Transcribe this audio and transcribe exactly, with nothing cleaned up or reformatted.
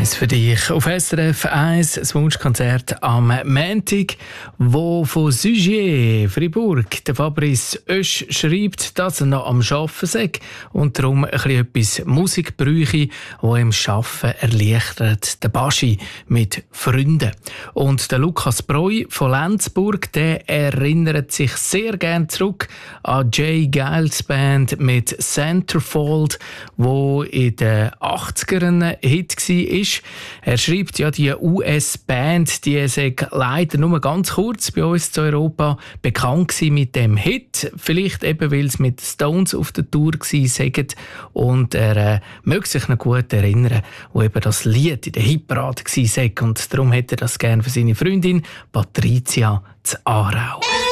eins für dich auf S R F eins, das Wunschkonzert am Montag, wo von Sugier, Fribourg, der Fabrice Oesch schreibt, dass er noch am Arbeiten sei und darum ein bisschen etwas Musik bräuchte, die ihm das Arbeiten erleichtert. Der Baschi mit Freunden. Und der Lukas Breu von Lenzburg, der erinnert sich sehr gern zurück an Jay Giles Band mit Centerfold, wo in den achtzigern ein Hit war. Er schreibt, ja, die U S-Band, die sei leider nur ganz kurz bei uns zu Europa bekannt gewesen mit dem Hit. Vielleicht eben, weil es mit Stones auf der Tour war. Und er äh, möge sich noch gut erinnern, wo eben das Lied in der Hitparade war. Und darum hätte er das gerne für seine Freundin Patricia zu Aarau.